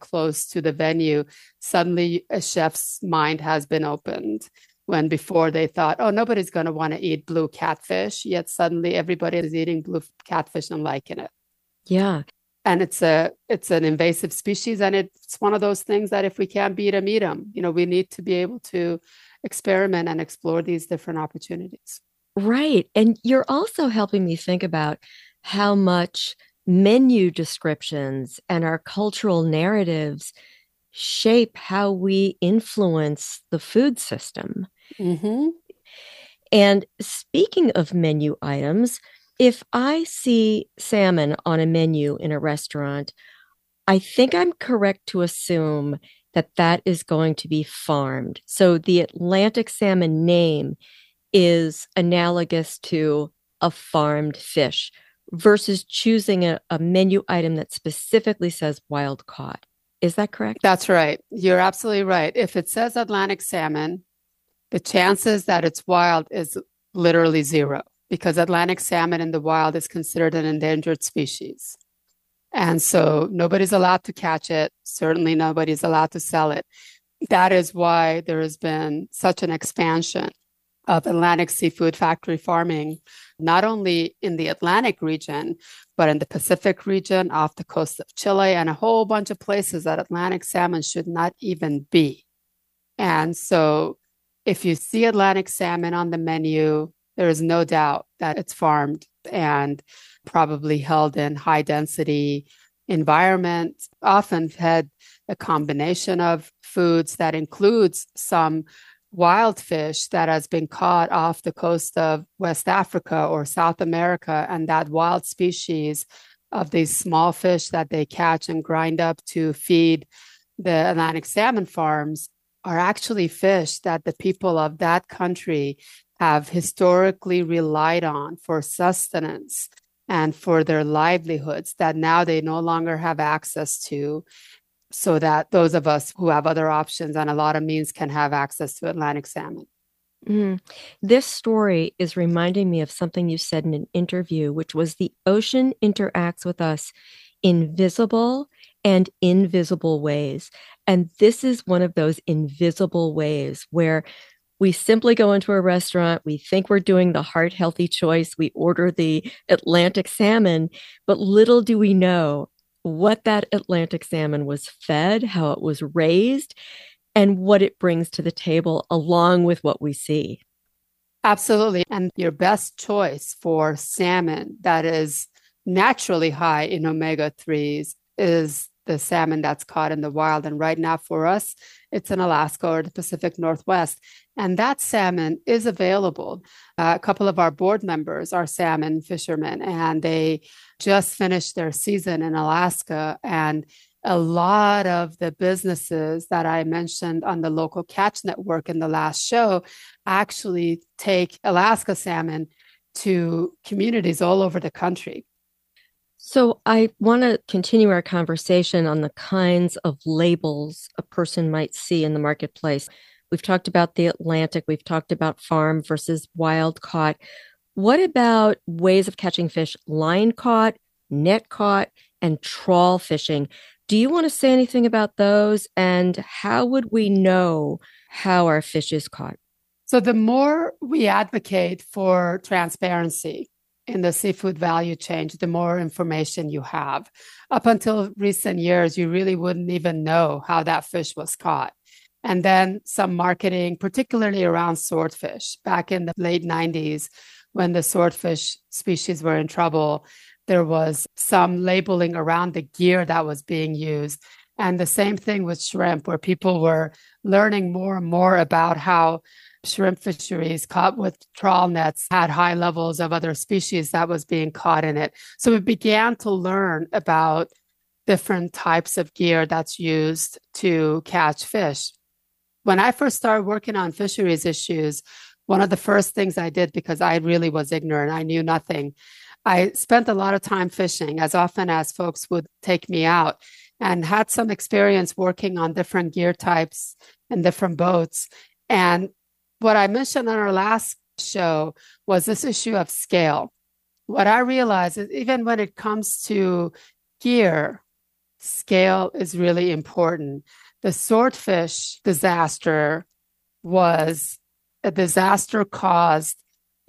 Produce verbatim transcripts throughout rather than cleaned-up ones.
close to the venue, suddenly a chef's mind has been opened. When before they thought, oh, nobody's going to want to eat blue catfish, yet suddenly everybody is eating blue catfish and liking it. Yeah. And it's a it's an invasive species, and it's one of those things that if we can't beat them, eat them. You know, we need to be able to experiment and explore these different opportunities. Right. And you're also helping me think about how much menu descriptions and our cultural narratives shape how we influence the food system. Mm-hmm. And speaking of menu items, if I see salmon on a menu in a restaurant, I think I'm correct to assume that that is going to be farmed. So the Atlantic salmon name is analogous to a farmed fish versus choosing a, a menu item that specifically says wild caught. Is that correct? That's right. You're absolutely right. If it says Atlantic salmon, the chances that it's wild is literally zero because Atlantic salmon in the wild is considered an endangered species. And so nobody's allowed to catch it. Certainly nobody's allowed to sell it. That is why there has been such an expansion of Atlantic seafood factory farming, not only in the Atlantic region, but in the Pacific region, off the coast of Chile, and a whole bunch of places that Atlantic salmon should not even be. And so if you see Atlantic salmon on the menu, there is no doubt that it's farmed and probably held in high density environment, often fed a combination of foods that includes some wild fish that has been caught off the coast of West Africa or South America. And that wild species of these small fish that they catch and grind up to feed the Atlantic salmon farms are actually fish that the people of that country have historically relied on for sustenance and for their livelihoods that now they no longer have access to, so that those of us who have other options and a lot of means can have access to Atlantic salmon. Mm. This story is reminding me of something you said in an interview, which was the ocean interacts with us in visible and invisible ways. And this is one of those invisible ways where we simply go into a restaurant, we think we're doing the heart healthy choice, we order the Atlantic salmon, but little do we know what that Atlantic salmon was fed, how it was raised, and what it brings to the table along with what we see. Absolutely. And your best choice for salmon that is naturally high in omega threes is the salmon that's caught in the wild. And right now for us, it's in Alaska or the Pacific Northwest. And that salmon is available. Uh, a couple of our board members are salmon fishermen, and they just finished their season in Alaska. And a lot of the businesses that I mentioned on the local catch network in the last show actually take Alaska salmon to communities all over the country. So I want to continue our conversation on the kinds of labels a person might see in the marketplace. We've talked about the Atlantic, we've talked about farm versus wild caught. What about ways of catching fish? Line caught, net caught, and trawl fishing. Do you want to say anything about those? And how would we know how our fish is caught? So the more we advocate for transparency in the seafood value chain, the more information you have. Up until recent years, you really wouldn't even know how that fish was caught. And then some marketing, particularly around swordfish. Back in the late nineties, when the swordfish species were in trouble, there was some labeling around the gear that was being used. And the same thing with shrimp, where people were learning more and more about how shrimp fisheries caught with trawl nets had high levels of other species that was being caught in it. So we began to learn about different types of gear that's used to catch fish. When I first started working on fisheries issues, one of the first things I did, because I really was ignorant, I knew nothing, I spent a lot of time fishing as often as folks would take me out, and had some experience working on different gear types and different boats. And what I mentioned on our last show was this issue of scale. What I realized is even when it comes to gear, scale is really important. The swordfish disaster was a disaster caused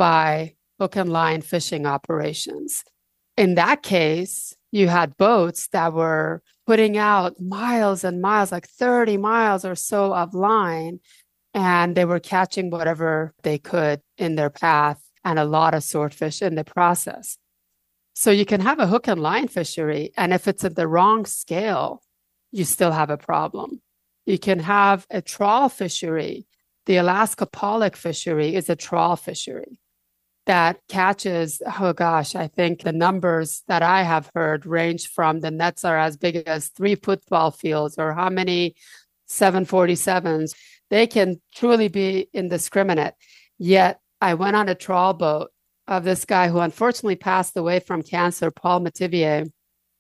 by hook and line fishing operations. In that case, you had boats that were putting out miles and miles, like thirty miles or so of line, and they were catching whatever they could in their path and a lot of swordfish in the process. So you can have a hook and line fishery, and if it's at the wrong scale, you still have a problem. You can have a trawl fishery. The Alaska pollock fishery is a trawl fishery that catches, oh gosh, I think the numbers that I have heard range from the nets are as big as three football fields or how many seven forty-sevens. They can truly be indiscriminate. Yet I went on a trawl boat of this guy who unfortunately passed away from cancer, Paul Mativier.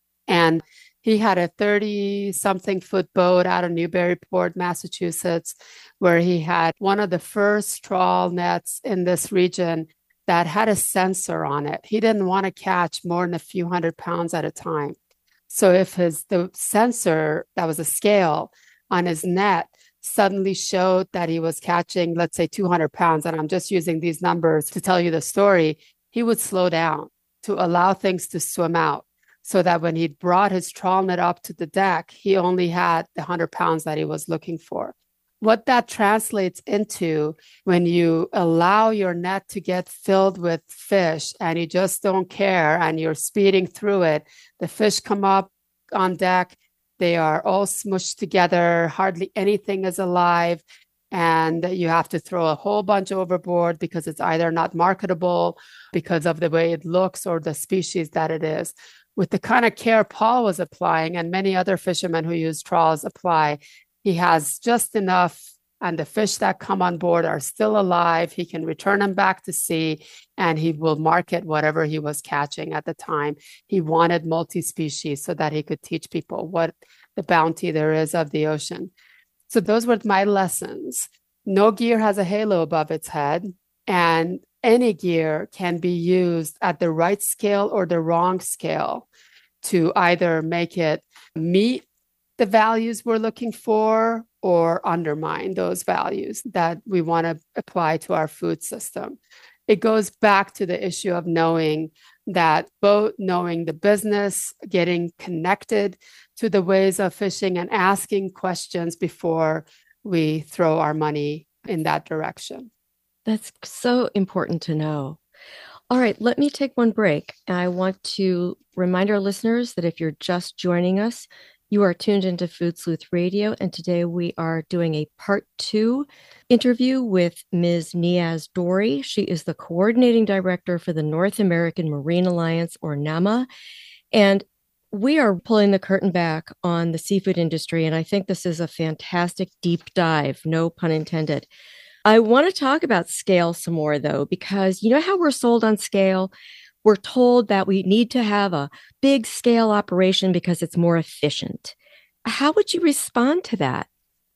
And he had a thirty-something foot boat out of Newburyport, Massachusetts, where he had one of the first trawl nets in this region that had a sensor on it. He didn't want to catch more than a few hundred pounds at a time. So if his the sensor, that was a scale on his net, suddenly showed that he was catching, let's say, two hundred pounds, and I'm just using these numbers to tell you the story, he would slow down to allow things to swim out so that when he brought his trawl net up to the deck, he only had the one hundred pounds that he was looking for. What that translates into when you allow your net to get filled with fish and you just don't care and you're speeding through it, the fish come up on deck, they are all smushed together, hardly anything is alive, and you have to throw a whole bunch overboard because it's either not marketable because of the way it looks or the species that it is. With the kind of care Paul was applying, and many other fishermen who use trawls apply, he has just enough, and the fish that come on board are still alive. He can return them back to sea, and he will market whatever he was catching at the time. He wanted multi-species so that he could teach people what the bounty there is of the ocean. So those were my lessons. No gear has a halo above its head, and any gear can be used at the right scale or the wrong scale to either make it meet the values we're looking for or undermine those values that we want to apply to our food system. It goes back to the issue of knowing that both knowing the business, getting connected to the ways of fishing and asking questions before we throw our money in that direction. That's so important to know. All right, let me take one break. I want to remind our listeners that if you're just joining us, you are tuned into Food Sleuth Radio, and today we are doing a part two interview with Miz Niaz Dorey. She is the coordinating director for the North American Marine Alliance, or NAMA, and we are pulling the curtain back on the seafood industry, and I think this is a fantastic deep dive, no pun intended. I want to talk about scale some more, though, because you know how we're sold on scale? We're told that we need to have a big scale operation because it's more efficient. How would you respond to that?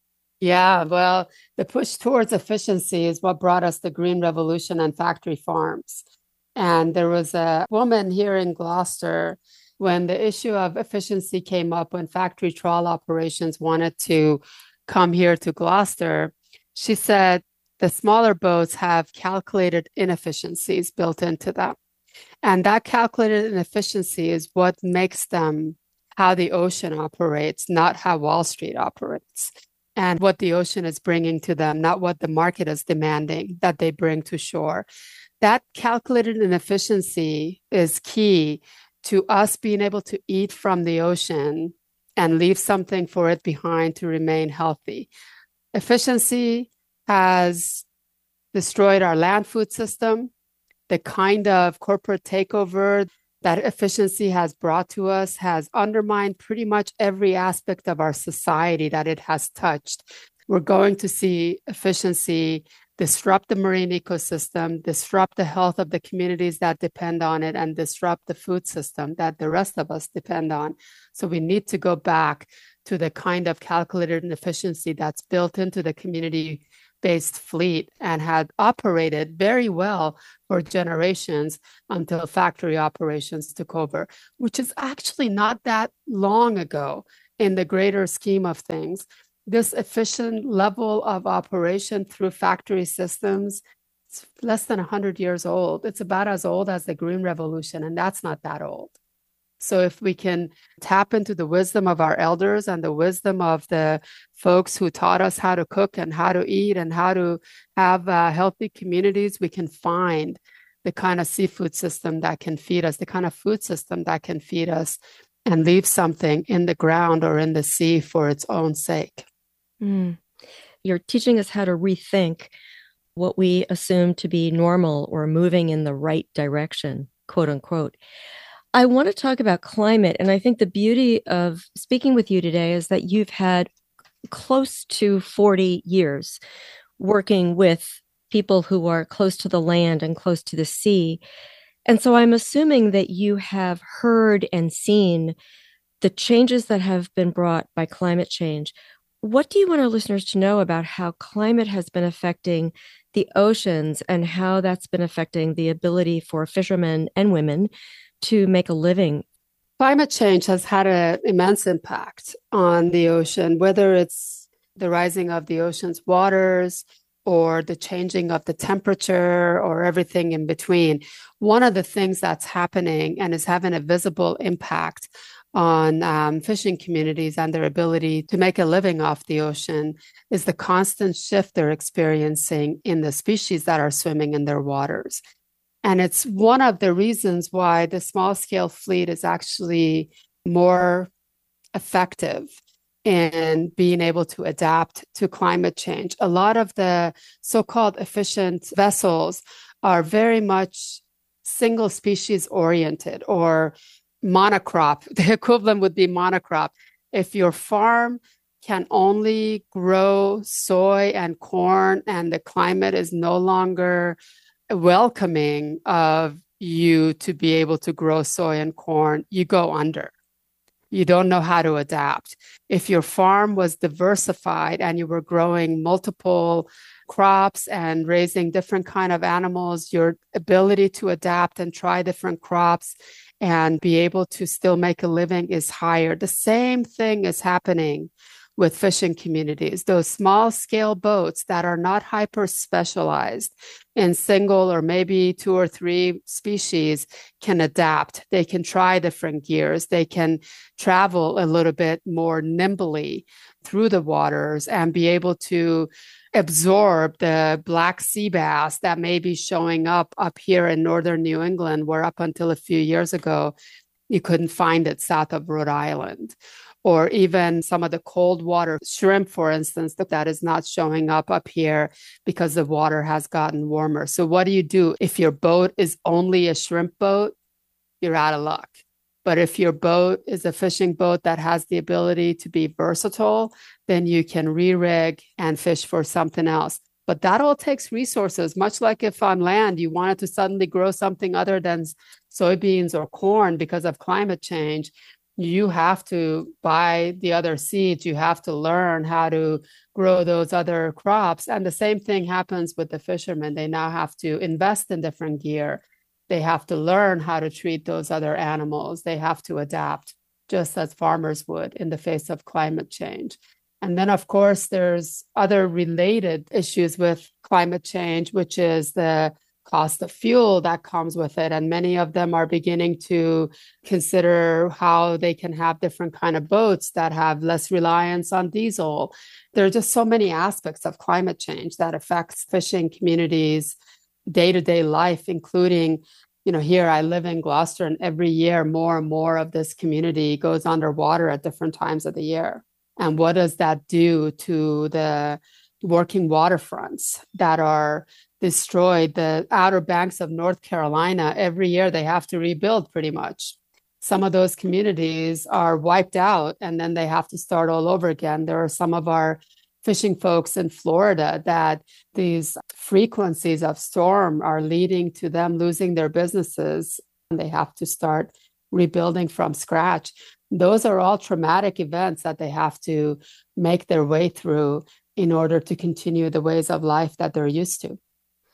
Yeah, well, the push towards efficiency is what brought us the Green Revolution and factory farms. And there was a woman here in Gloucester when the issue of efficiency came up, when factory trawl operations wanted to come here to Gloucester. She said the smaller boats have calculated inefficiencies built into them. And that calculated inefficiency is what makes them how the ocean operates, not how Wall Street operates, and what the ocean is bringing to them, not what the market is demanding that they bring to shore. That calculated inefficiency is key to us being able to eat from the ocean and leave something for it behind to remain healthy. Efficiency has destroyed our land food system. The kind of corporate takeover that efficiency has brought to us has undermined pretty much every aspect of our society that it has touched. We're going to see efficiency disrupt the marine ecosystem, disrupt the health of the communities that depend on it, and disrupt the food system that the rest of us depend on. So we need to go back to the kind of calculated efficiency that's built into the community-based fleet and had operated very well for generations until factory operations took over, which is actually not that long ago in the greater scheme of things. This efficient level of operation through factory systems, it's less than one hundred years old. It's about as old as the Green Revolution, and that's not that old. So if we can tap into the wisdom of our elders and the wisdom of the folks who taught us how to cook and how to eat and how to have uh, healthy communities, we can find the kind of seafood system that can feed us, the kind of food system that can feed us and leave something in the ground or in the sea for its own sake. Mm. You're teaching us how to rethink what we assume to be normal or moving in the right direction, quote unquote. I want to talk about climate. And I think the beauty of speaking with you today is that you've had close to forty years working with people who are close to the land and close to the sea. And so I'm assuming that you have heard and seen the changes that have been brought by climate change. What do you want our listeners to know about how climate has been affecting the oceans and how that's been affecting the ability for fishermen and women to make a living? Climate change has had an immense impact on the ocean, whether it's the rising of the ocean's waters or the changing of the temperature or everything in between. One of the things that's happening and is having a visible impact on um, fishing communities and their ability to make a living off the ocean is the constant shift they're experiencing in the species that are swimming in their waters. And it's one of the reasons why the small scale fleet is actually more effective in being able to adapt to climate change. A lot of the so-called efficient vessels are very much single species oriented or monocrop. The equivalent would be monocrop. If your farm can only grow soy and corn and the climate is no longer welcoming of you to be able to grow soy and corn, you go under. You don't know how to adapt. If your farm was diversified and you were growing multiple crops and raising different kind of animals, your ability to adapt and try different crops and be able to still make a living is higher. The same thing is happening with fishing communities. Those small scale boats that are not hyper specialized in single or maybe two or three species can adapt. They can try different gears. They can travel a little bit more nimbly through the waters and be able to absorb the black sea bass that may be showing up up here in northern New England, where up until a few years ago, you couldn't find it south of Rhode Island. Or even some of the cold water shrimp, for instance, that is not showing up up here because the water has gotten warmer. So what do you do? If your boat is only a shrimp boat, you're out of luck. But if your boat is a fishing boat that has the ability to be versatile, then you can re-rig and fish for something else. But that all takes resources, much like if on land you wanted to suddenly grow something other than soybeans or corn because of climate change. You have to buy the other seeds. You have to learn how to grow those other crops. And the same thing happens with the fishermen. They now have to invest in different gear. They have to learn how to treat those other animals. They have to adapt just as farmers would in the face of climate change. And then, of course, there's other related issues with climate change, which is the cost of fuel that comes with it. And many of them are beginning to consider how they can have different kind of boats that have less reliance on diesel. There are just so many aspects of climate change that affects fishing communities' day-to-day life, including, you know, here I live in Gloucester, and every year more and more of this community goes underwater at different times of the year. And what does that do to the working waterfronts that are destroyed? The Outer Banks of North Carolina, every year they have to rebuild pretty much. Some of those communities are wiped out and then they have to start all over again. There are some of our fishing folks in Florida that these frequencies of storm are leading to them losing their businesses, and they have to start rebuilding from scratch. Those are all traumatic events that they have to make their way through in order to continue the ways of life that they're used to.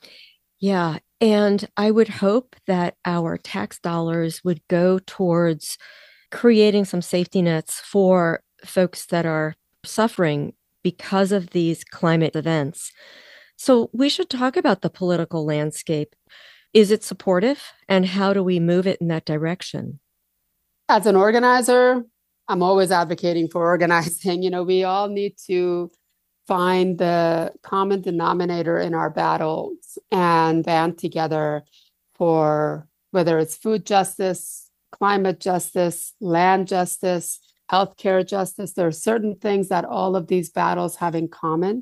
Yeah. And I would hope that our tax dollars would go towards creating some safety nets for folks that are suffering because of these climate events. So we should talk about the political landscape. Is it supportive? And how do we move it in that direction? As an organizer, I'm always advocating for organizing. You know, we all need to find the common denominator in our battles and band together for whether it's food justice, climate justice, land justice, healthcare justice. There are certain things that all of these battles have in common.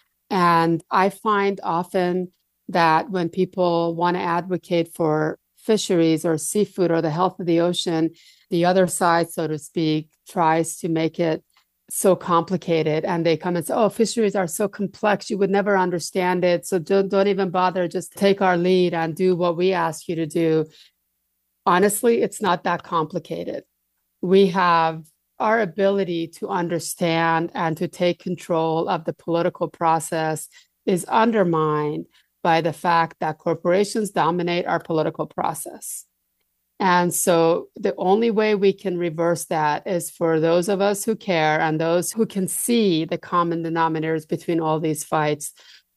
And I find often that when people want to advocate for fisheries or seafood or the health of the ocean, the other side, so to speak, tries to make it so complicated. And they come and say, oh, fisheries are so complex, you would never understand it. So don't, don't even bother, just take our lead and do what we ask you to do. Honestly, it's not that complicated. We have our ability to understand and to take control of the political process is undermined by the fact that corporations dominate our political process. And so the only way we can reverse that is for those of us who care and those who can see the common denominators between all these fights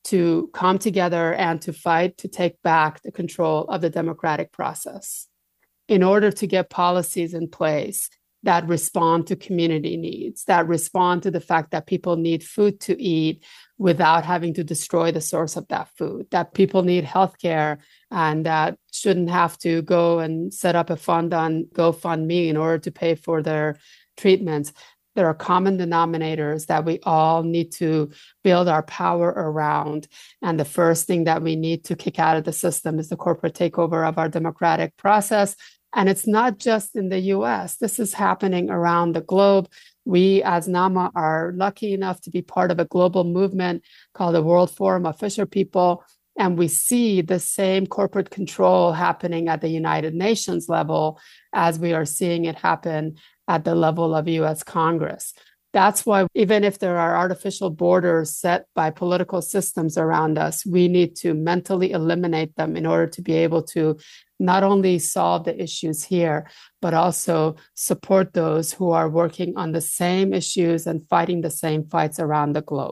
to come together and to fight to take back the control of the democratic process in order to get policies in place that respond to community needs, that respond to the fact that people need food to eat without having to destroy the source of that food, that people need healthcare and that shouldn't have to go and set up a fund on GoFundMe in order to pay for their treatments. There are common denominators that we all need to build our power around. And the first thing that we need to kick out of the system is the corporate takeover of our democratic process. And it's not just in the U S. This is happening around the globe. We, as NAMA, are lucky enough to be part of a global movement called the World Forum of Fisher People. And we see the same corporate control happening at the United Nations level as we are seeing it happen at the level of U S Congress. That's why even if there are artificial borders set by political systems around us, we need to mentally eliminate them in order to be able to not only solve the issues here, but also support those who are working on the same issues and fighting the same fights around the globe.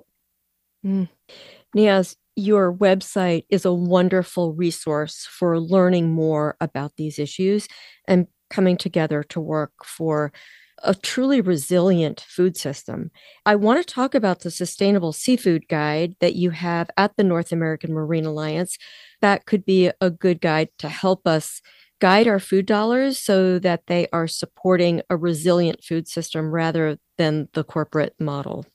Mm. Niaz, your website is a wonderful resource for learning more about these issues and coming together to work for a truly resilient food system. I want to talk about the Sustainable Seafood Guide that you have at the North American Marine Alliance. That could be a good guide to help us guide our food dollars so that they are supporting a resilient food system rather than the corporate model.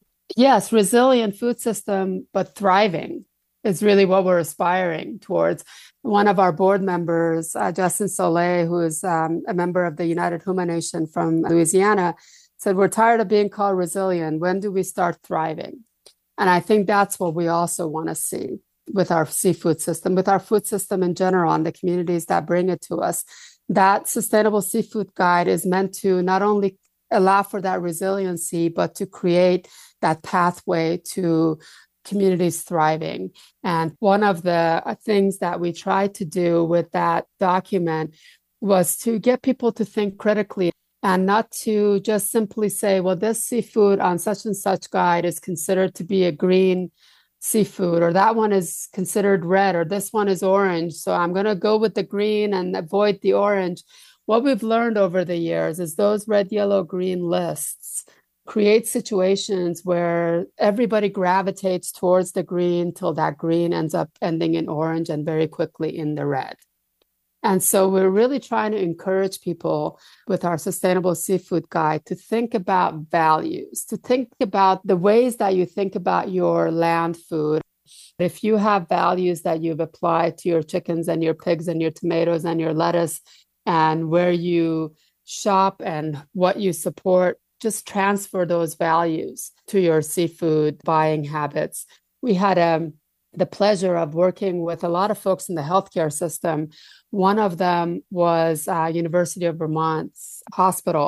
Yes, resilient food system, but thriving is really what we're aspiring towards. One of our board members, uh, Justin Soleil, who is um, a member of the United Huma Nation from Louisiana, said, we're tired of being called resilient. When do we start thriving? And I think that's what we also want to see with our seafood system, with our food system in general, and the communities that bring it to us. That Sustainable Seafood Guide is meant to not only allow for that resiliency, but to create that pathway to communities thriving. And one of the things that we tried to do with that document was to get people to think critically and not to just simply say, well, this seafood on such and such guide is considered to be a green seafood, or that one is considered red, or this one is orange. So I'm going to go with the green and avoid the orange. What we've learned over the years is those red, yellow, green lists create situations where everybody gravitates towards the green till that green ends up ending in orange and very quickly in the red. And so we're really trying to encourage people with our Sustainable Seafood Guide to think about values, to think about the ways that you think about your land food. If you have values that you've applied to your chickens and your pigs and your tomatoes and your lettuce and where you shop and what you support, just transfer those values to your seafood buying habits. We had um, the pleasure of working with a lot of folks in the healthcare system. One of them was uh, University of Vermont's hospital.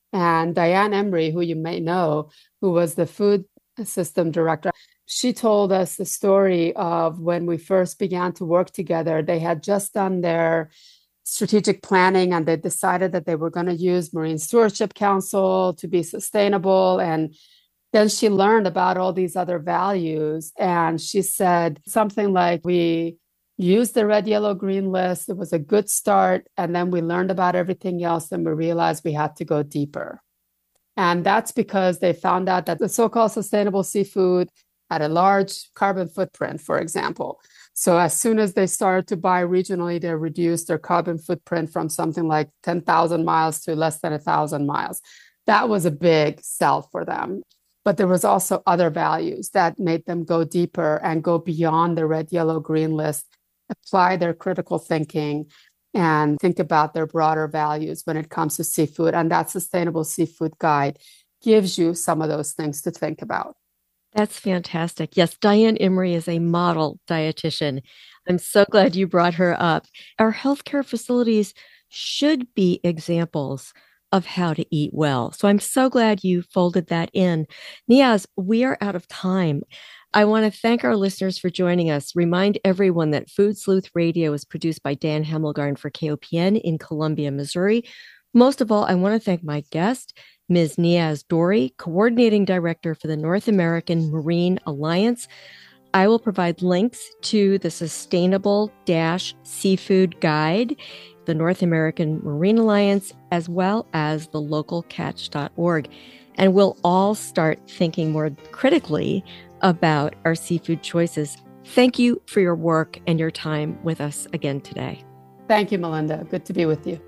And Diane Emery, who you may know, who was the food system director, she told us the story of when we first began to work together. They had just done their strategic planning and they decided that they were going to use Marine Stewardship Council to be sustainable. And then she learned about all these other values. And she said something like, we used the red, yellow, green list. It was a good start. And then we learned about everything else and we realized we had to go deeper. And that's because they found out that the so-called sustainable seafood had a large carbon footprint, for example. So as soon as they started to buy regionally, they reduced their carbon footprint from something like ten thousand miles to less than one thousand miles. That was a big sell for them. But there was also other values that made them go deeper and go beyond the red, yellow, green list, apply their critical thinking and think about their broader values when it comes to seafood. And that Sustainable Seafood Guide gives you some of those things to think about. That's fantastic. Yes, Diane Emery is a model dietitian. I'm so glad you brought her up. Our healthcare facilities should be examples of how to eat well. So I'm so glad you folded that in. Niaz, we are out of time. I want to thank our listeners for joining us. Remind everyone that Food Sleuth Radio is produced by Dan Hemmelgarn for K O P N in Columbia, Missouri. Most of all, I want to thank my guest, Miz Niaz Dorey, Coordinating Director for the North American Marine Alliance. I will provide links to the Sustainable Seafood Guide, the North American Marine Alliance, as well as the local catch dot org. And we'll all start thinking more critically about our seafood choices. Thank you for your work and your time with us again today. Thank you, Melinda. Good to be with you.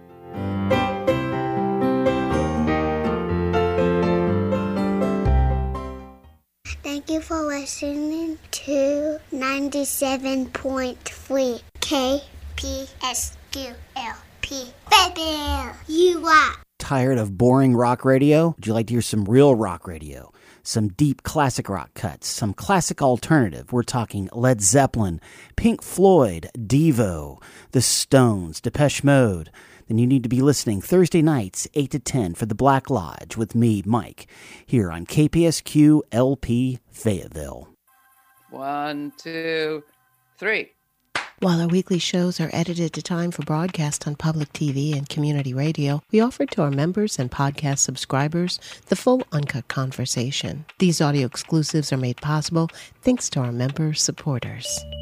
Thank you for listening to ninety-seven point three K P S Q L P. Baby, you rock. Tired of boring rock radio? Would you like to hear some real rock radio? Some deep classic rock cuts, some classic alternative. We're talking Led Zeppelin, Pink Floyd, Devo, The Stones, Depeche Mode. Then you need to be listening Thursday nights, eight to ten for The Black Lodge with me, Mike, here on K P S Q L P Fayetteville. One, two, three. While our weekly shows are edited to time for broadcast on public T V and community radio, we offer to our members and podcast subscribers the full uncut conversation. These audio exclusives are made possible thanks to our member supporters.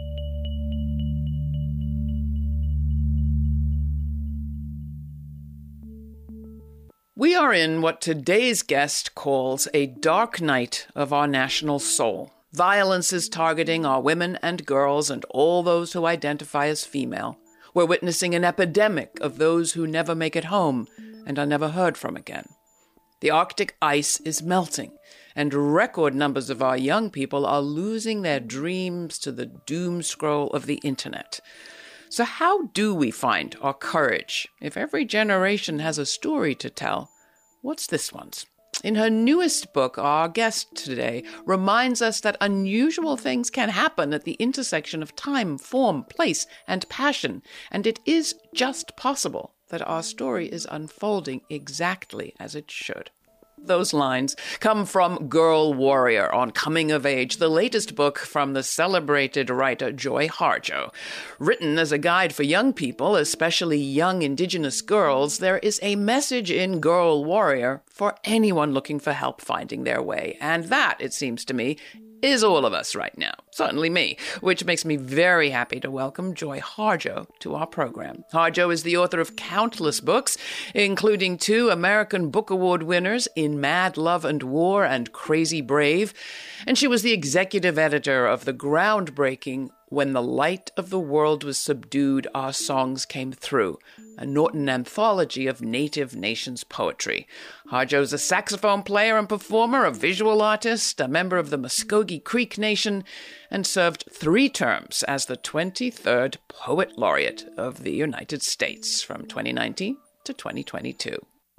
We are in what today's guest calls a dark night of our national soul. Violence is targeting our women and girls and all those who identify as female. We're witnessing an epidemic of those who never make it home and are never heard from again. The Arctic ice is melting, and record numbers of our young people are losing their dreams to the doom scroll of the internet. So how do we find our courage if every generation has a story to tell? What's this one's? In her newest book, our guest today reminds us that unusual things can happen at the intersection of time, form, place, and passion, and it is just possible that our story is unfolding exactly as it should. Those lines come from Girl Warrior on Coming of Age, the latest book from the celebrated writer Joy Harjo. Written as a guide for young people, especially young Indigenous girls, there is a message in Girl Warrior for anyone looking for help finding their way. And that, it seems to me, is all of us right now. Certainly me, which makes me very happy to welcome Joy Harjo to our program. Harjo is the author of countless books, including two American Book Award winners in Mad Love and War and Crazy Brave, and she was the executive editor of the groundbreaking When the Light of the World Was Subdued, Our Songs Came Through, a Norton anthology of Native Nations poetry. Harjo is a saxophone player and performer, a visual artist, a member of the Muskogee Creek Nation, and served three terms as the twenty-third Poet Laureate of the United States from twenty nineteen to twenty twenty-two.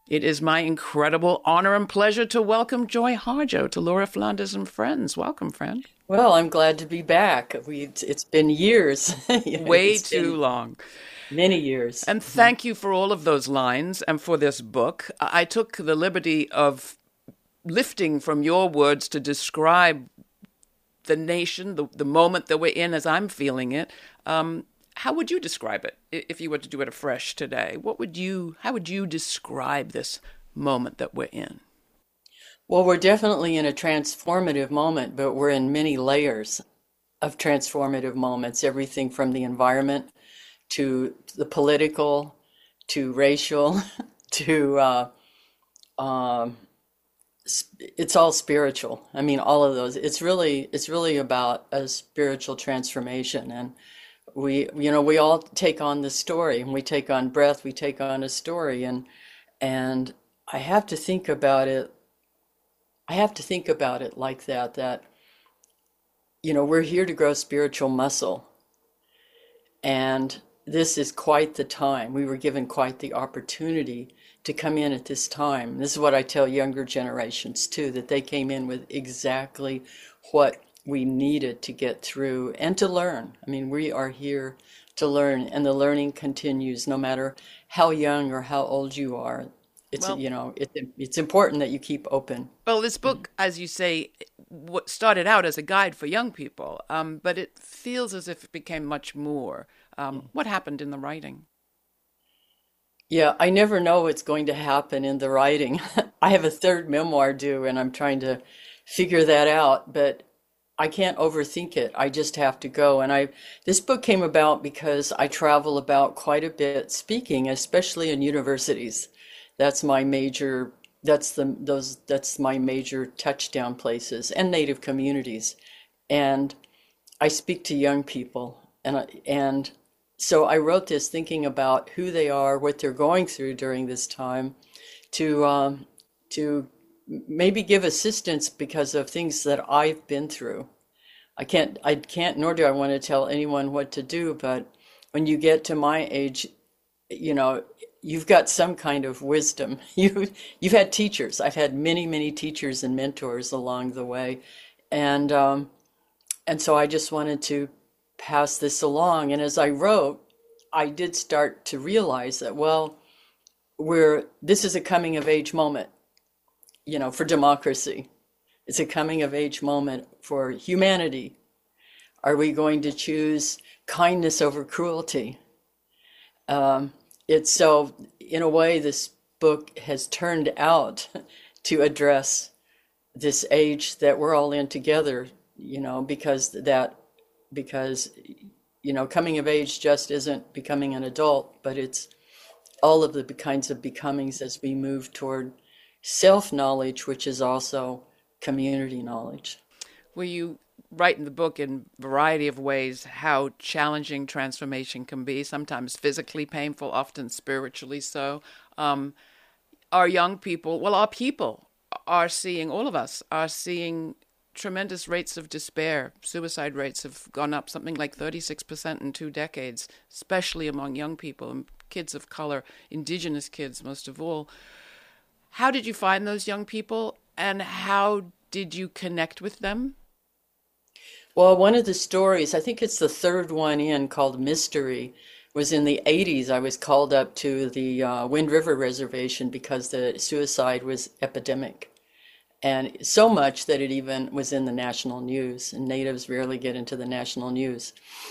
It is my incredible honor and pleasure to welcome Joy Harjo to Laura Flanders and Friends. Welcome, friend. Well, I'm glad to be back. We It's been years. Way It's too been long. many years. And thank you for all of those lines and for this book. I took the liberty of lifting from your words to describe the nation, the, the moment that we're in as I'm feeling it. Um, how would you describe it if you were to do it afresh today? What would you, how would you describe this moment that we're in? Well, we're definitely in a transformative moment, but we're in many layers of transformative moments, everything from the environment to the political, to racial, to, uh, um, it's all spiritual. I mean, all of those. It's really, it's really about a spiritual transformation. And we, you know, we all take on the story, and we take on breath, we take on a story. And, and I have to think about it. I have to think about it like that, that, you know, we're here to grow spiritual muscle. And this is quite the time. We were given quite the opportunity to come in at this time. This is what I tell younger generations too, that they came in with exactly what we needed to get through and to learn. I mean, we are here to learn, and the learning continues no matter how young or how old you are. It's, Well, you know, it, it's important that you keep open. Well, this book, as you say, what started out as a guide for young people, um, but it feels as if it became much more. Um, what happened in the writing? Yeah, I never know what's going to happen in the writing. I have a third memoir due, and I'm trying to figure that out, but I can't overthink it. I just have to go. And I, this book came about because I travel about quite a bit speaking, especially in universities. That's my major, that's the, those, that's my major touchdown places, and Native communities. And I speak to young people, and, I- and so I wrote this thinking about who they are, what they're going through during this time, to, um, to maybe give assistance because of things that I've been through. I can't, I can't, nor do I want to tell anyone what to do, but when you get to my age, you know, you've got some kind of wisdom. You, you've had teachers. I've had many, many teachers and mentors along the way. And, um, and so I just wanted to pass this along. And as I wrote, I did start to realize that, well, we're, this is a coming of age moment, you know, for democracy. It's a coming of age moment for humanity. Are we going to choose kindness over cruelty? Um, it's so, in a way, this book has turned out to address this age that we're all in together, you know, because that, because, you know, coming of age just isn't becoming an adult, but it's all of the kinds of becomings as we move toward self-knowledge, which is also community knowledge. Well, you write in the book in a variety of ways how challenging transformation can be, sometimes physically painful, often spiritually so. Um, our young people, well, our people are seeing, all of us are seeing tremendous rates of despair. Suicide rates have gone up something like thirty-six percent in two decades, especially among young people and kids of color, indigenous kids most of all. How did you find those young people, and how did you connect with them? Well, one of the stories, I think it's the third one in, called Mystery, was in the eighties. I was called up to the uh, Wind River Reservation because the suicide was epidemic. And so much that it even was in the national news, and natives rarely get into the national news.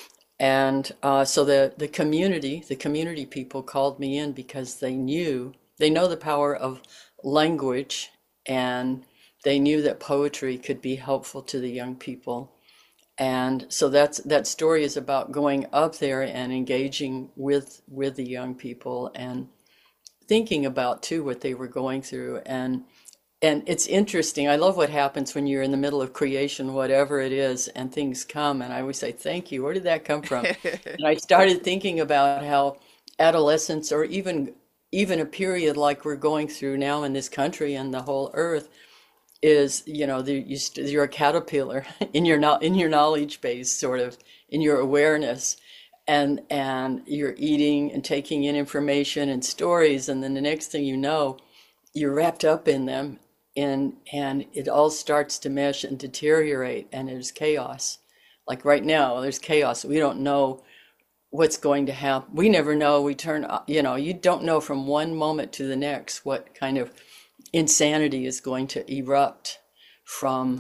And uh, so the, the community, the community people called me in because they knew, they know the power of language, and they knew that poetry could be helpful to the young people. And so that's, that story is about going up there and engaging with, with the young people and thinking about too what they were going through. And And it's interesting. I love what happens when you're in the middle of creation, whatever it is, and things come. And I always say, thank you. Where did that come from? And I started thinking about how adolescence, or even even a period like we're going through now in this country and the whole earth, is, you know, the, you, you're a caterpillar in your no, in your knowledge base, sort of, in your awareness. And, and you're eating and taking in information and stories. And then the next thing you know, you're wrapped up in them, and and it all starts to mesh and deteriorate, and there's chaos. Like right now, there's chaos. We don't know what's going to happen. We never know. We turn, you know, you don't know from one moment to the next what kind of insanity is going to erupt from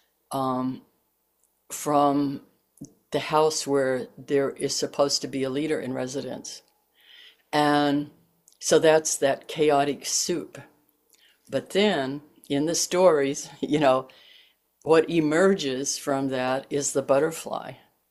um, from the house where there is supposed to be a leader in residence. And so that's that chaotic soup. But then in the stories, you know, what emerges from that is the butterfly.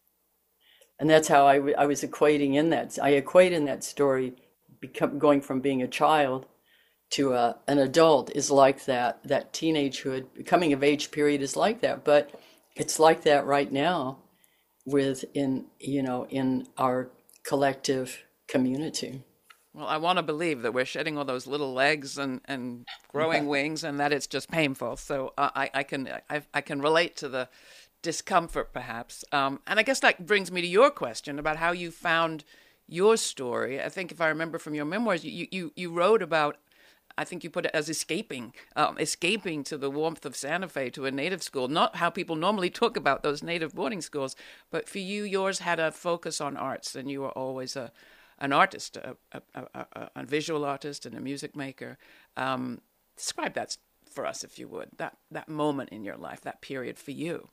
And that's how I, w- I was equating in that. I equate in that story, become, going from being a child to a, an adult is like that. That teenagehood, coming of age period is like that. But it's like that right now within, you know, in our collective community. Well, I want to believe that we're shedding all those little legs and, and growing wings, and that it's just painful. So uh, I, I can I, I can relate to the discomfort, perhaps. Um, and I guess that brings me to your question about how you found your story. I think if I remember from your memoirs, you you, you wrote about, I think you put it as escaping, um, escaping to the warmth of Santa Fe to a native school. Not how people normally talk about those native boarding schools, but for you, yours had a focus on arts, and you were always a an artist, a, a, a, a visual artist and a music maker. Um, describe that for us, if you would, that, that moment in your life, that period for you.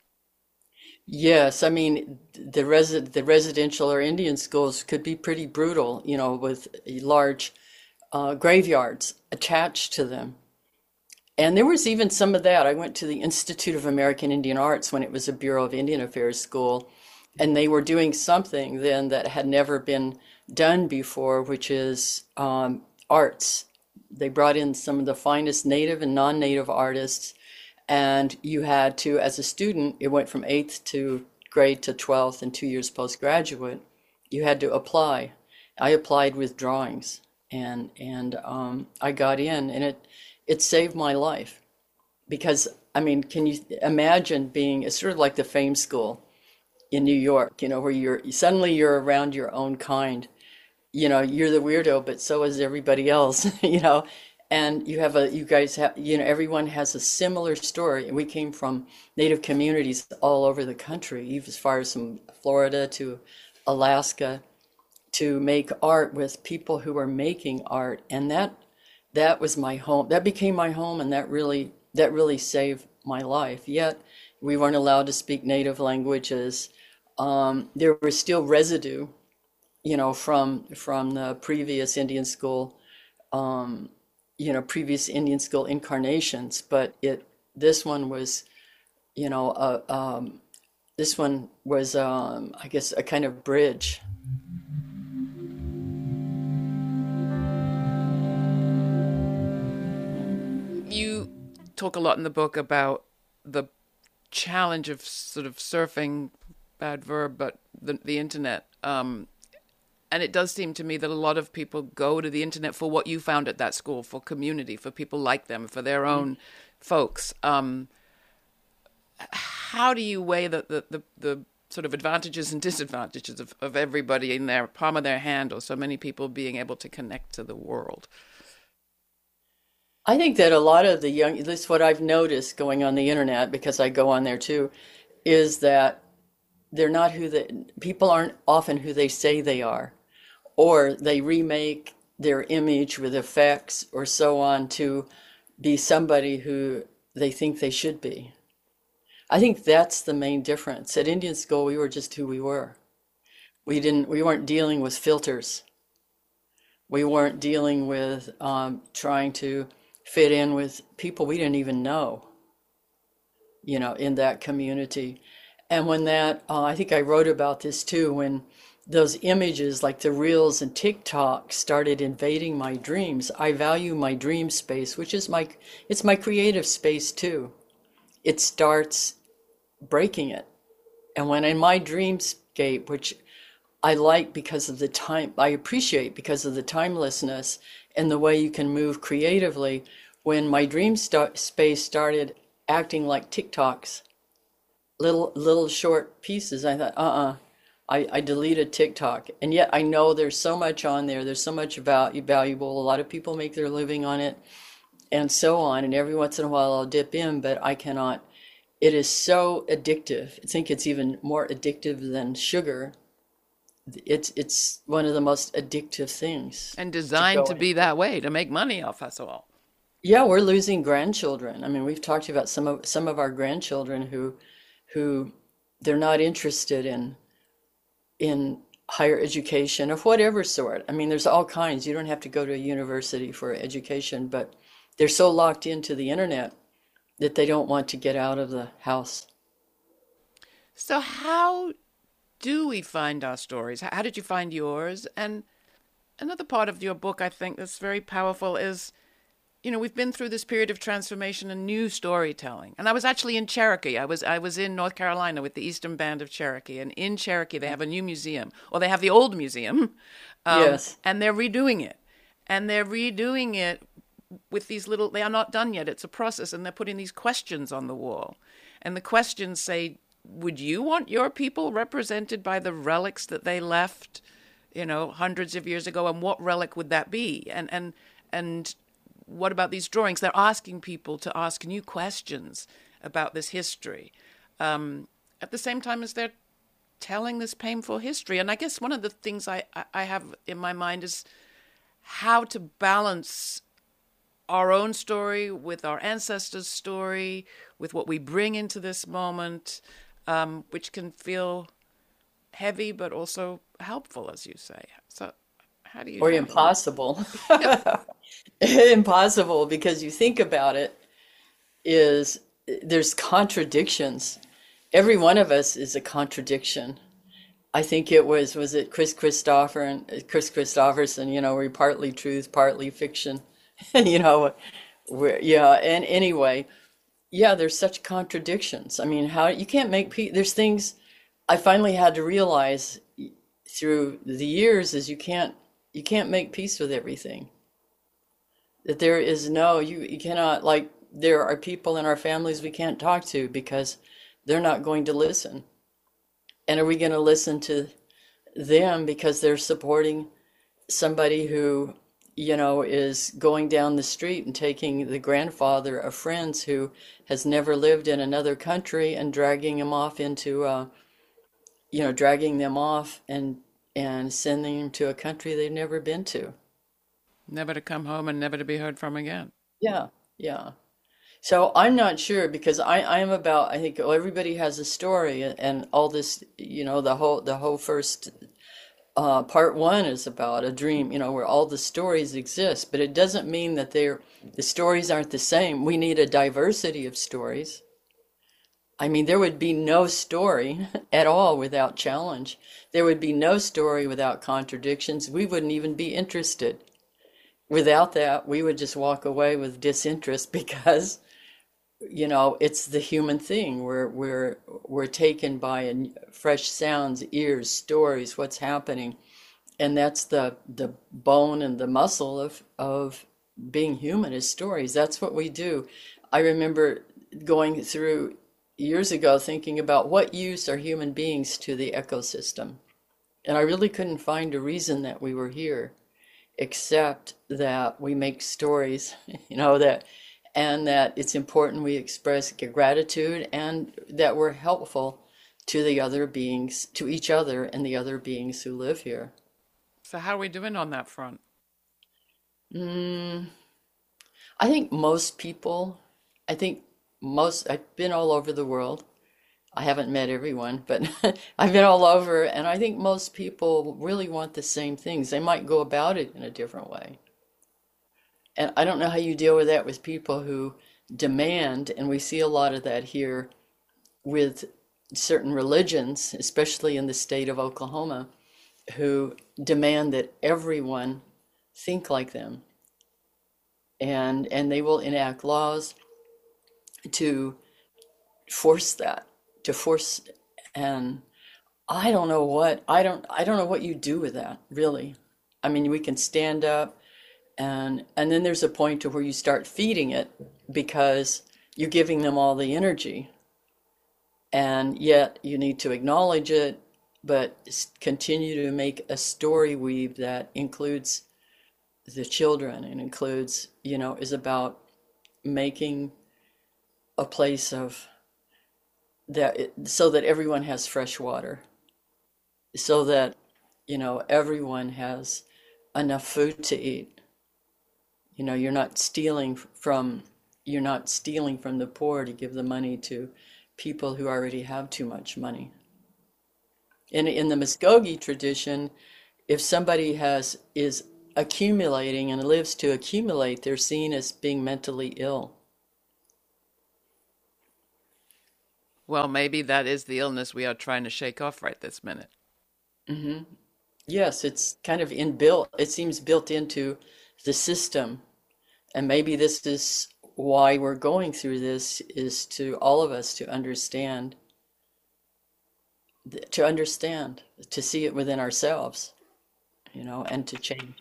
Yes, I mean, the resi- the residential or Indian schools could be pretty brutal, you know, with large uh, graveyards attached to them. And there was even some of that. I went to the Institute of American Indian Arts when it was a Bureau of Indian Affairs school, and they were doing something then that had never been done before, which is um, arts. They brought in some of the finest native and non-native artists, and you had to, as a student, it went from eighth to grade to twelfth and two years postgraduate, you had to apply. I applied with drawings, and and um, I got in, and it it saved my life. Because, I mean, can you imagine being, it's sort of like the Fame School in New York, you know, where you're suddenly you're around your own kind. You know, you're the weirdo, but so is everybody else, you know, and you have a, you guys have, you know, everyone has a similar story. And we came from native communities all over the country, even as far as from Florida to Alaska, to make art with people who are making art. And that, that was my home. That became my home. And that really, that really saved my life. Yet we weren't allowed to speak native languages. Um, there was still residue, you know, from from the previous Indian school, um, you know, previous Indian school incarnations. But it, this one was, you know, uh, um, this one was, um, I guess, a kind of bridge. You talk a lot in the book about the challenge of sort of surfing, bad verb, but the, the internet. Um, And it does seem to me that a lot of people go to the internet for what you found at that school, for community, for people like them, for their own folks. Um, how do you weigh the, the, the, the sort of advantages and disadvantages of, of everybody in their palm of their hand, or so many people being able to connect to the world? I think that a lot of the young, at least what I've noticed going on the internet, because I go on there too, is that they're not who the people aren't often who they say they are, or they remake their image with effects or so on to be somebody who they think they should be. I think that's the main difference. At Indian school, we were just who we were. We didn't. We weren't dealing with filters. We weren't dealing with um, trying to fit in with people we didn't even know, you know, in that community. And when that, uh, I think I wrote about this too, when those images like the Reels and TikTok started invading my dreams. I value my dream space, which is my, it's my creative space too. It starts breaking it. And when in my dreamscape, which I like because of the time, I appreciate because of the timelessness and the way you can move creatively, when my dream st- space started acting like TikToks, little little short pieces, I thought, uh-uh, I, I deleted TikTok. And yet I know there's so much on there. There's so much about valuable. A lot of people make their living on it. and so on. And every once in a while I'll dip in, but I cannot. It is so addictive. I think it's even more addictive than sugar. It's it's one of the most addictive things. And designed to, to be that way, to make money off us all. Yeah, we're losing grandchildren. I mean, we've talked about some of some of our grandchildren who who they're not interested in in higher education of whatever sort. I mean, there's all kinds. You don't have to go to a university for education, but they're so locked into the internet that they don't want to get out of the house. So how do we find our stories? How did you find yours? And another part of your book, I think, that's very powerful is, you know, we've been through this period of transformation and new storytelling. And I was actually in Cherokee. I was I was in North Carolina with the Eastern Band of Cherokee. And in Cherokee, they have a new museum. Or they have the old museum. Um, yes. And they're redoing it. And they're redoing it with these little, they are not done yet. It's a process. And they're putting these questions on the wall. And the questions say, would you want your people represented by the relics that they left, you know, hundreds of years ago? And what relic would that be? And and and what about these drawings? They're asking people to ask new questions about this history, um, at the same time as they're telling this painful history. And I guess one of the things I, I have in my mind is how to balance our own story with our ancestors' story, with what we bring into this moment, um, which can feel heavy but also helpful, as you say. So how do you... Or do impossible. Impossible, because you think about it, is there's contradictions. Every one of us is a contradiction. I think it was, was it Chris Christopher and Chris Christopherson, you know, we're partly truth, partly fiction. you know, we're, yeah. And anyway, yeah, there's such contradictions. I mean, how you can't make peace. There's things I finally had to realize through the years is you can't, you can't make peace with everything. That there is no, you, you cannot, like, there are people in our families we can't talk to because they're not going to listen. And are we going to listen to them because they're supporting somebody who, you know, is going down the street and taking the grandfather of friends who has never lived in another country and dragging him off into, uh, you know, dragging them off and, and sending them to a country they've never been to. Never to come home and never to be heard from again. Yeah, yeah. So I'm not sure because I, I am about, I think, oh, everybody has a story and all this, you know, the whole, the whole first uh, part one is about a dream, you know, where all the stories exist, but it doesn't mean that they're, the stories aren't the same. We need a diversity of stories. I mean, there would be no story at all without challenge. There would be no story without contradictions. We wouldn't even be interested. Without that, we would just walk away with disinterest because, you know, it's the human thing. We're we're we're taken by a, fresh sounds, ears, stories, what's happening, and that's the the bone and the muscle of of being human is stories. That's what we do. I remember going through years ago thinking about what use are human beings to the ecosystem, and I really couldn't find a reason that we were here, except that we make stories, you know, that, and that it's important we express gratitude and that we're helpful to the other beings, to each other and the other beings who live here. So how are we doing on that front? Mm, I think most people, I think most, I've been all over the world. I haven't met everyone, but I've been all over, and I think most people really want the same things. They might go about it in a different way. And I don't know how you deal with that with people who demand, and we see a lot of that here with certain religions, especially in the state of Oklahoma, who demand that everyone think like them. And, and they will enact laws to force that. to force, and I don't know what, I don't, I don't know what you do with that, really. I mean, we can stand up and, and then there's a point to where you start feeding it because you're giving them all the energy, and yet you need to acknowledge it, but continue to make a story weave that includes the children and includes, you know, is about making a place of that it, so that everyone has fresh water, so that, you know, everyone has enough food to eat. You know, you're not stealing from you're not stealing from the poor to give the money to people who already have too much money. In in the Muskogee tradition, if somebody has is accumulating and lives to accumulate, they're seen as being mentally ill. Well, maybe that is the illness we are trying to shake off right this minute. Mm-hmm. Yes, it's kind of inbuilt. It seems built into the system. And maybe this is why we're going through this, is to all of us to understand, to understand, to see it within ourselves, you know, and to change.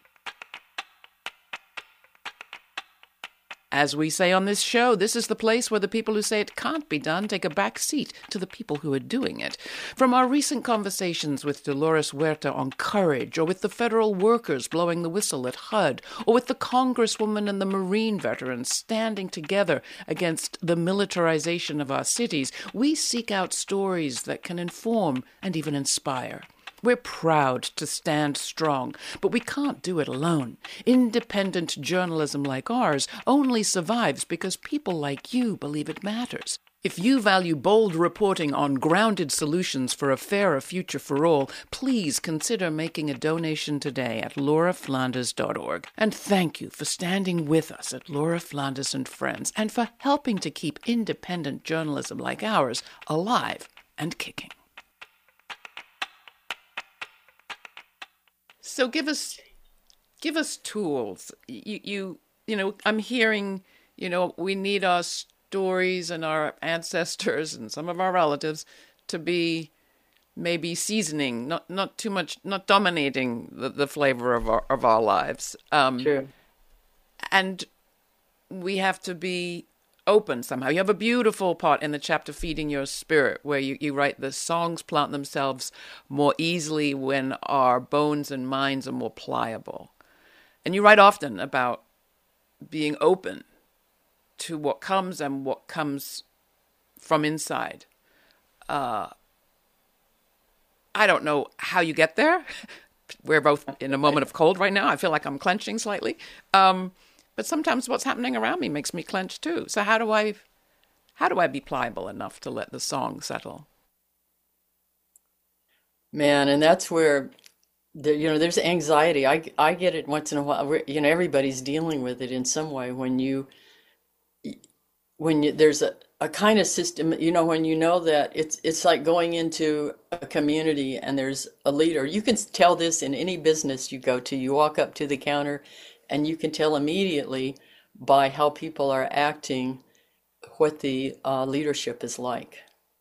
As we say on this show, this is the place where the people who say it can't be done take a back seat to the people who are doing it. From our recent conversations with Dolores Huerta on courage, or with the federal workers blowing the whistle at H U D, or with the congresswoman and the Marine veterans standing together against the militarization of our cities, we seek out stories that can inform and even inspire. We're proud to stand strong, but we can't do it alone. Independent journalism like ours only survives because people like you believe it matters. If you value bold reporting on grounded solutions for a fairer future for all, please consider making a donation today at laura flanders dot org. And thank you for standing with us at Laura Flanders and Friends, and for helping to keep independent journalism like ours alive and kicking. So give us, give us tools. You, you, you know, I'm hearing, you know, we need our stories and our ancestors and some of our relatives to be maybe seasoning, not not too much, not dominating the, the flavor of our of our lives. Um, True. And we have to be open somehow. You have a beautiful part in the chapter Feeding Your Spirit where you, you write the songs plant themselves more easily when our bones and minds are more pliable. And you write often about being open to what comes and what comes from inside. Uh, I don't know how you get there. We're both in a moment of cold right now. I feel like I'm clenching slightly. Um, But sometimes what's happening around me makes me clench too. So how do I, how do I be pliable enough to let the song settle? Man, and that's where, the, you know, there's anxiety. I, I get it once in a while. We're- You know, everybody's dealing with it in some way. When you, when you, there's a, a kind of system, you know, when you know that it's it's like going into a community and there's a leader. You can tell this in any business you go to. You walk up to the counter, and you can tell immediately by how people are acting what the uh, leadership is like.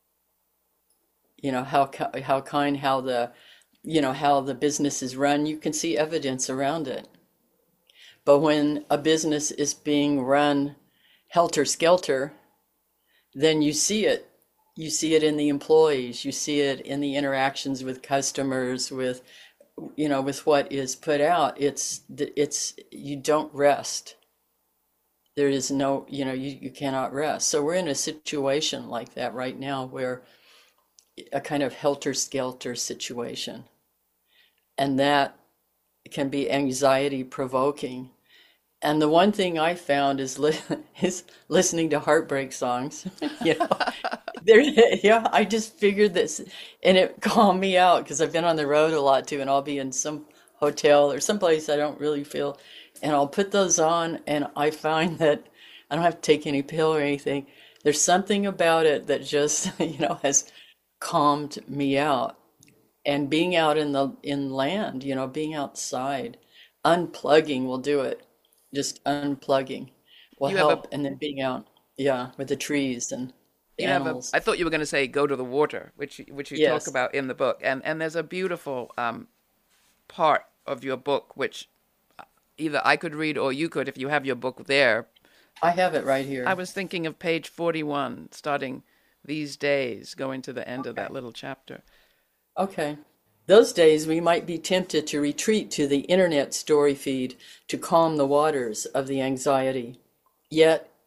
You know, how how kind, how the, you know, how the business is run. You can see evidence around it. But when a business is being run helter-skelter, then you see it. You see it in the employees. You see it in the interactions with customers, with, you know, with what is put out. It's, it's, you don't rest. There is no, you know, you, you cannot rest. So we're in a situation like that right now, where a kind of helter-skelter situation. And that can be anxiety provoking. And the one thing I found is li- is listening to heartbreak songs. You know, there, yeah, I just figured this, and it calmed me out because I've been on the road a lot too, and I'll be in some hotel or someplace I don't really feel, and I'll put those on, and I find that I don't have to take any pill or anything. There's something about it that just, you know, has calmed me out. And being out in the in land, you know, being outside, unplugging will do it. Just unplugging will You have a help, and then being out, yeah, with the trees and the you have a. animals. I thought you were going to say go to the water, which you- which you talk Yes, about in the book, and and there's a beautiful um, part of your book which either I could read or you could if you have your book there. I have it right I here. was thinking of page forty-one, starting these days, going to the end of that little chapter. Okay. Those days we might be tempted to retreat to the internet story feed to calm the waters of the anxiety. Yet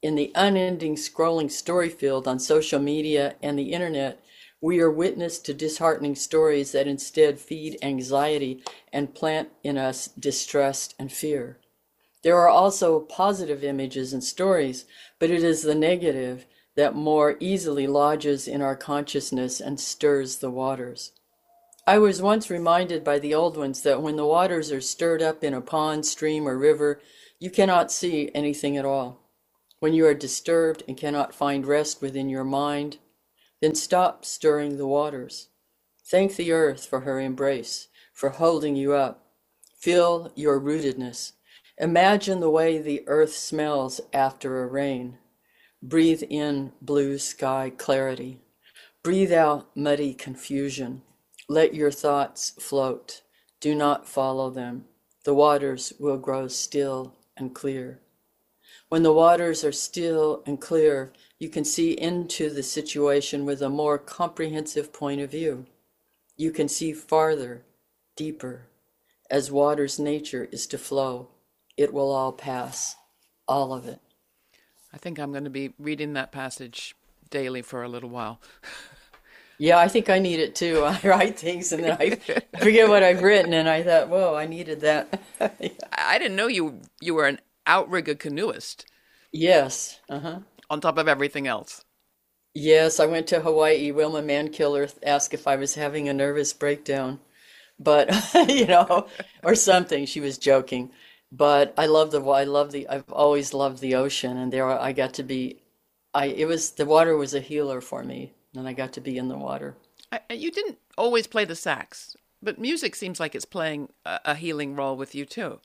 In the unending scrolling story field on social media and the internet, we are witness to disheartening stories that instead feed anxiety and plant in us distrust and fear. There are also positive images and stories, but it is the negative that more easily lodges in our consciousness and stirs the waters. I was once reminded by the old ones that when the waters are stirred up in a pond, stream, or river, you cannot see anything at all. When you are disturbed and cannot find rest within your mind, then stop stirring the waters. Thank the earth for her embrace, for holding you up. Feel your rootedness. Imagine the way the earth smells after a rain. Breathe in blue sky clarity. Breathe out muddy confusion. Let your thoughts float. Do not follow them. The waters will grow still and clear. When the waters are still and clear, you can see into the situation with a more comprehensive point of view. You can see farther, deeper. As water's nature is to flow, it will all pass, all of it. I think I'm going to be reading that passage daily for a little while. Yeah, I think I need it too. I write things and then I forget what I've written, and I thought, whoa, I needed that. Yeah. I didn't know you you were an outrigger canoeist. Yes. Uh-huh. On top of everything else. Yes, I went to Hawaii. Wilma Mankiller asked if I was having a nervous breakdown, but, you know, or something. She was joking. But I love the, I love the, I've always loved the ocean, and there I got to be, I, it was, the water was a healer for me, and I got to be in the water. I, you didn't always play the sax, but music seems like it's playing a, a healing role with you too.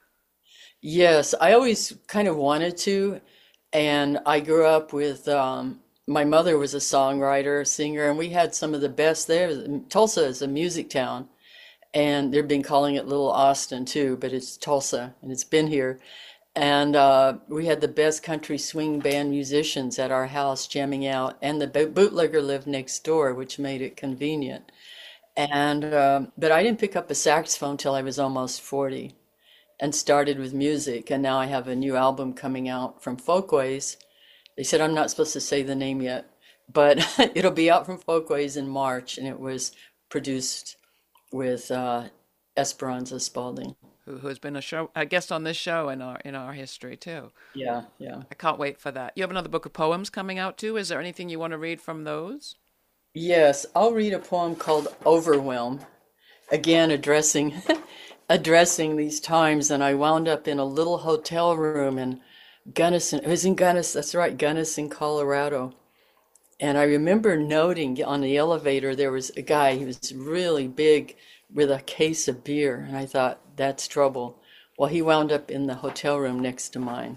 Yes, I always kind of wanted to, and I grew up with, um, my mother was a songwriter, a singer, and we had some of the best there. Tulsa is a music town. And they've been calling it Little Austin too, but it's Tulsa, and it's been here. And uh, we had the best country swing band musicians at our house jamming out, and the bootlegger lived next door, which made it convenient. And um, but I didn't pick up a saxophone till I was almost forty, and started with music. And now I have a new album coming out from Folkways. They said I'm not supposed to say the name yet, but it'll be out from Folkways in March, and it was produced with uh, Esperanza Spalding, who who has been a show a guest on this show in our in our history too. Yeah, yeah. I can't wait for that. You have another book of poems coming out too. Is there anything you want to read from those? Yes, I'll read a poem called Overwhelm. Again, addressing addressing these times, and I wound up in a little hotel room in Gunnison. It was in Gunnison. That's right, Gunnison, Colorado. And I remember noting on the elevator, there was a guy, he was really big with a case of beer. And I thought, that's trouble. Well, he wound up in the hotel room next to mine.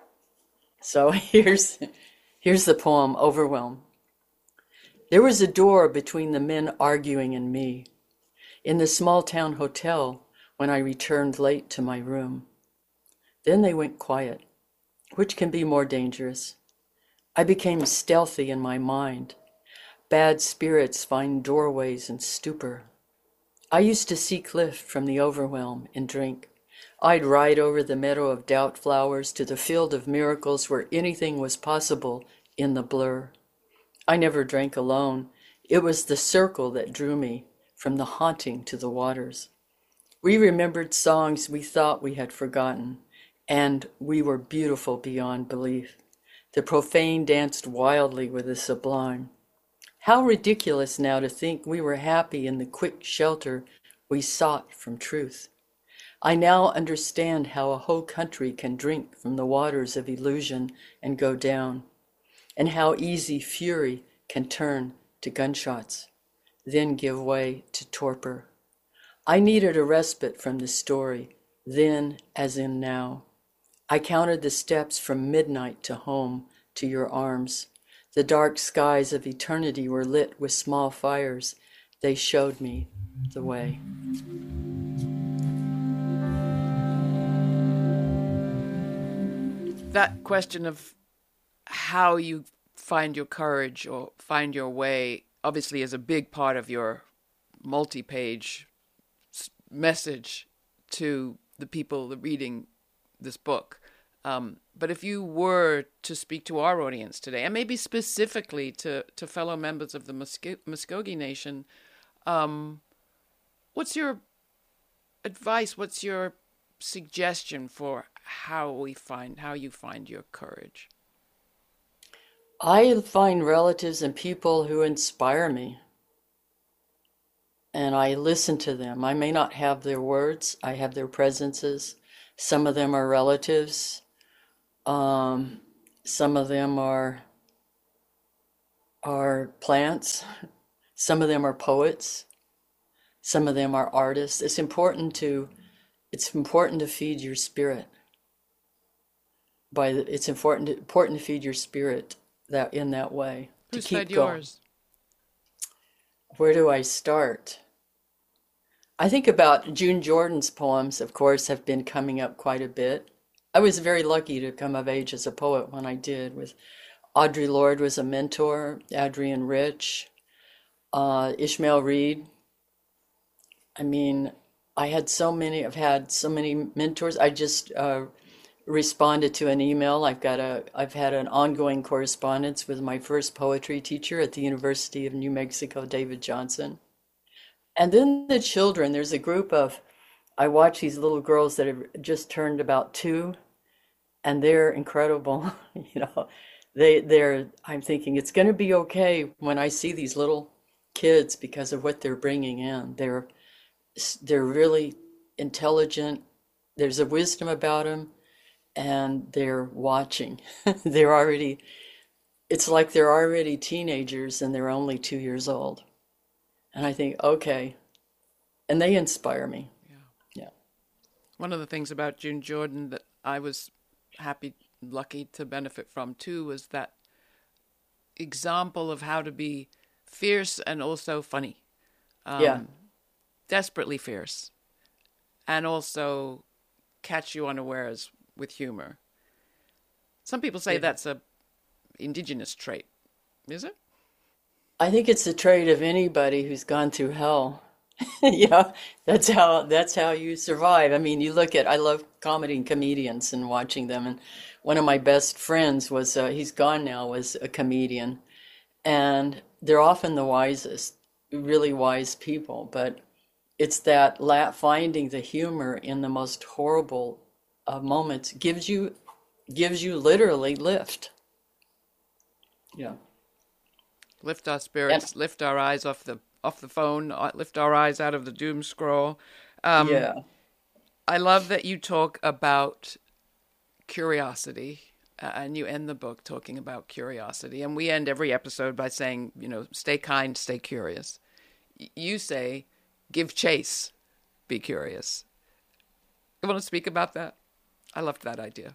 So here's, here's the poem, Overwhelm. There was a door between the men arguing and me in the small town hotel when I returned late to my room. Then they went quiet, which can be more dangerous. I became stealthy in my mind. Bad spirits find doorways and stupor. I used to seek lift from the overwhelm and drink. I'd ride over the meadow of doubt flowers to the field of miracles where anything was possible in the blur. I never drank alone. It was the circle that drew me from the haunting to the waters. We remembered songs we thought we had forgotten, and we were beautiful beyond belief. The profane danced wildly with the sublime. How ridiculous now to think we were happy in the quick shelter we sought from truth. I now understand how a whole country can drink from the waters of illusion and go down, and how easy fury can turn to gunshots, then give way to torpor. I needed a respite from the story, then as in now. I counted the steps from midnight to home, to your arms. The dark skies of eternity were lit with small fires. They showed me the way. That question of how you find your courage or find your way obviously is a big part of your multi-page message to the people reading this book. Um, but if you were to speak to our audience today, and maybe specifically to, to fellow members of the Musk- Muskogee Nation, um, what's your advice? What's your suggestion for how we find, how you find your courage? I find relatives and people who inspire me, and I listen to them. I may not have their words, I have their presences. Some of them are relatives. Um, some of them are are plants. Some of them are poets. Some of them are artists. It's important to it's important to feed your spirit. By the, it's important to, important to feed your spirit that in that way. Who's to keep fed going. yours? Where do I start? I think about June Jordan's poems, of course, have been coming up quite a bit. I was very lucky to come of age as a poet when I did. With Audre Lorde was a mentor, Adrienne Rich, uh, Ishmael Reed. I mean, I had so many, I've had so many mentors. I just uh, responded to an email. I've got a, I've had an ongoing correspondence with my first poetry teacher at the University of New Mexico, David Johnson. And then the children, there's a group of, I watch these little girls that have just turned about two, and they're incredible. You know, they, they're, I'm thinking it's going to be okay when I see these little kids because of what they're bringing in. They're, they're really intelligent. There's a wisdom about them, and they're watching. They're already, it's like they're already teenagers and they're only two years old. And I think, okay. And they inspire me. Yeah. Yeah. One of the things about June Jordan that I was happy, lucky to benefit from too, was that example of how to be fierce and also funny. Um, yeah. Desperately fierce. And also catch you unawares with humor. Some people say yeah. that's a indigenous trait. Is it? I think it's the trait of anybody who's gone through hell. Yeah, that's how that's how you survive. I mean, you look at, I love comedy and comedians and watching them. And one of my best friends was, uh, he's gone now, was a comedian. And they're often the wisest, really wise people. But it's that la- finding the humor in the most horrible uh, moments gives you gives you literally lift. Yeah. Lift our spirits, and, lift our eyes off the off the phone, lift our eyes out of the doom scroll. Um, yeah. I love that you talk about curiosity, uh, and you end the book talking about curiosity. And we end every episode by saying, you know, stay kind, stay curious. Y- you say, give chase, be curious. You want to speak about that? I loved that idea.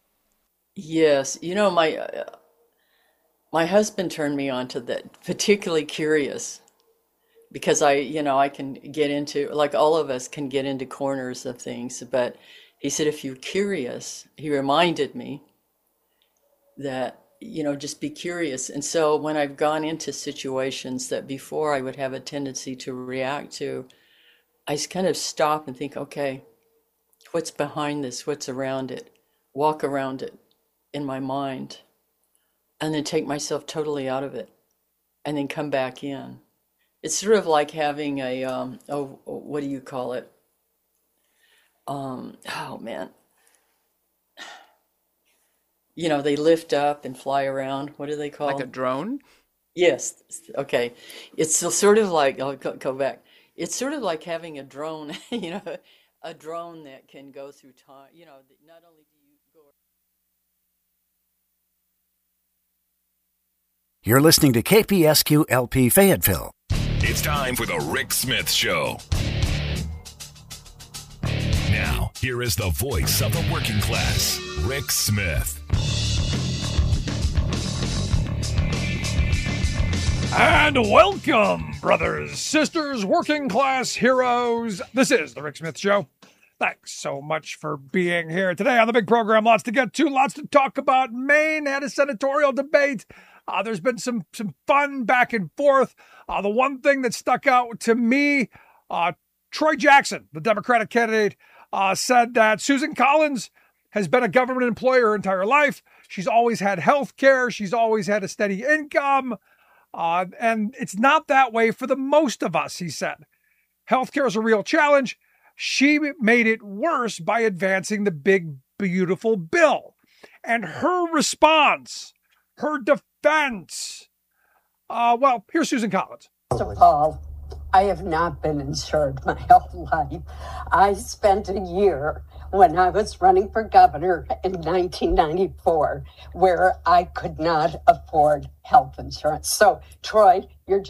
Yes. You know, my... Uh, My husband turned me on to that, particularly curious, because I, you know, I can get into, like all of us can get into corners of things, but he said, if you're curious, he reminded me that, you know, just be curious. And so when I've gone into situations that before I would have a tendency to react to, I kind of stop and think, okay, what's behind this? What's around it? Walk around it in my mind. And then take myself totally out of it, and then come back in. It's sort of like having a, um, oh, what do you call it? Um, oh, man. You know, they lift up and fly around. What do they call it? Like a drone? Yes. Okay. It's sort of like, I'll go back. It's sort of like having a drone, you know, a drone that can go through time. You know, not only do you go... You're listening to K P S Q L P Fayetteville. It's time for the Rick Smith Show. Now, here is the voice of the working class, Rick Smith. And welcome, brothers, sisters, working class heroes. This is the Rick Smith Show. Thanks so much for being here today on the big program. Lots to get to, lots to talk about. Maine had a senatorial debate. Uh, there's been some some fun back and forth. Uh, the one thing that stuck out to me, uh, Troy Jackson, the Democratic candidate, uh, said that Susan Collins has been a government employee her entire life. She's always had health care. She's always had a steady income. Uh, and it's not that way for the most of us, he said. Healthcare is a real challenge. She made it worse by advancing the big, beautiful bill. And her response, her defense, uh, well, here's Susan Collins. First of all, I have not been insured my whole life. I spent a year when I was running for governor in nineteen ninety-four where I could not afford health insurance. So, Troy, you're